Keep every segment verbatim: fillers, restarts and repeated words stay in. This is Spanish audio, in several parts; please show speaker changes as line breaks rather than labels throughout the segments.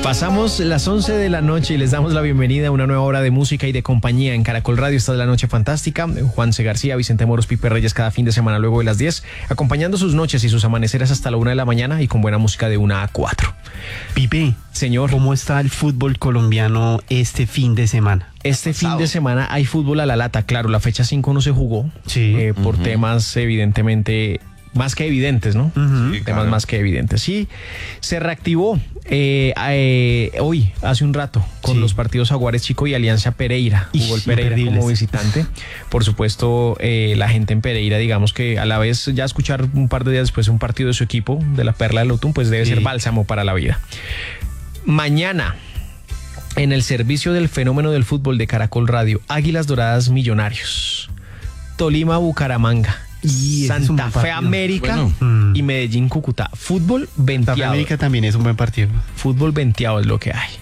Pasamos las once de la noche y les damos la bienvenida a una nueva hora de música y de compañía en Caracol Radio. Esta es La Noche Fantástica. Juan C. García, Vicente Moros, Pipe Reyes cada fin de semana luego de las diez, acompañando sus noches y sus amaneceres hasta la una de la mañana y con buena música de una a cuatro.
Pipe,
señor,
¿cómo está el fútbol colombiano este fin de semana?
Este fin Pasado. de semana hay fútbol a la lata. Claro, la fecha cinco no se jugó
sí.
eh, por
uh-huh.
temas evidentemente más que evidentes, ¿no?
Uh-huh.
Sí, temas claro. más que evidentes. Sí, se reactivó eh, eh, hoy, hace un rato, con sí. los partidos Jaguares Chico y Alianza Pereira.
Ish,
jugó el Pereira como visitante. Por supuesto, eh, la gente en Pereira, digamos que a la vez ya escuchar un par de días después un partido de su equipo, de la Perla del Lotum, pues debe sí. ser bálsamo para la vida. Mañana, en el servicio del fenómeno del fútbol de Caracol Radio, Águilas Doradas Millonarios, Tolima Bucaramanga, y Santa Fe América bueno. y Medellín Cúcuta. Fútbol venteado.
Santa Fe América también es un buen partido.
Fútbol venteado es lo que hay.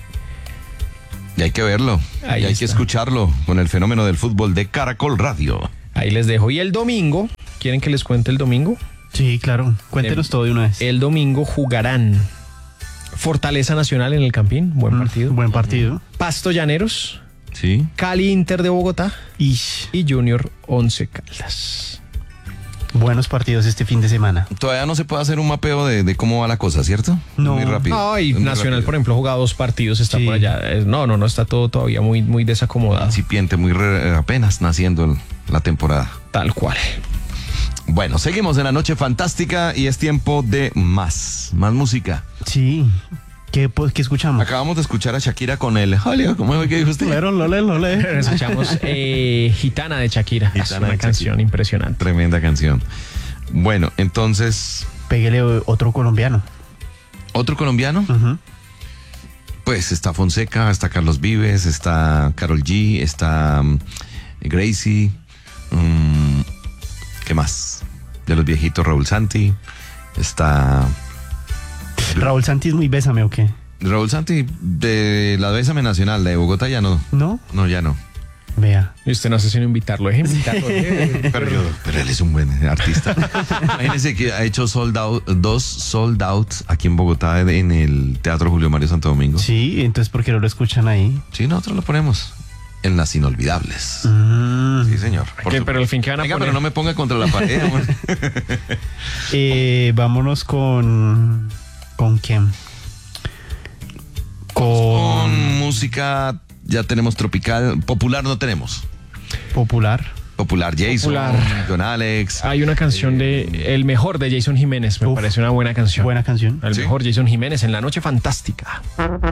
Y hay que verlo. Ahí y hay está. que escucharlo con el fenómeno del fútbol de Caracol Radio.
Ahí les dejo. Y el domingo, ¿quieren que les cuente el domingo?
Sí, claro. Cuéntenos el, todo de una vez.
El domingo jugarán Fortaleza Nacional en el Campín. Buen partido.
Mm, buen partido.
Pasto Llaneros.
Sí.
Cali Inter de Bogotá.
Ish.
Y Junior Once Caldas.
Buenos partidos este fin de semana.
Todavía no se puede hacer un mapeo de, de cómo va la cosa, ¿cierto?
No.
Muy rápido.
No, y Nacional,
rápido.
por ejemplo, ha jugado dos partidos, está
sí.
por allá. No, no, no, está todo todavía muy, muy desacomodado.
Incipiente, muy re, apenas naciendo el, la temporada.
Tal cual.
Bueno, seguimos en La Noche Fantástica y es tiempo de más, más música.
Sí. ¿Qué, pues, ¿Qué escuchamos?
Acabamos de escuchar a Shakira con el... ¿Cómo es que dijo usted?
Lole, lole, lole.
Escuchamos eh, Gitana de Shakira.
Gitana
es una
de
canción
Shakira.
Impresionante.
Tremenda canción. Bueno, entonces...
Péguele otro colombiano.
¿Otro colombiano?
Uh-huh.
Pues está Fonseca, está Carlos Vives, está Karol G, está um, Gracie. Um, ¿Qué más? De los viejitos, Raúl Santi. Está...
Raúl Santi es muy bésame, ¿o qué?
Raúl Santi de la Bésame Nacional, de Bogotá ya no.
¿No?
No, ya no.
Vea.
Y usted no hace sino invitarlo, ¿eh? Invitarlo, ¿eh?
pero, yo, pero él es un buen artista. Imagínense que ha hecho sold out, dos sold out aquí en Bogotá en el Teatro Julio Mario Santo Domingo.
Sí, entonces ¿por qué no lo escuchan ahí?
Sí, nosotros lo ponemos en Las Inolvidables.
Mm.
Sí, señor.
¿Qué, pero al fin que van a
Venga,
poner?
pero no me ponga contra la pared.
eh, vámonos con... ¿Con quién?
Con... con música, ya tenemos tropical, popular no tenemos.
Popular.
Popular, Jason,
Popular.
John Alex.
Hay una canción
eh,
de el mejor de Jason Jiménez, me
uf,
parece una buena canción.
Buena canción.
El
¿Sí?
mejor Jason Jiménez en La Noche Fantástica.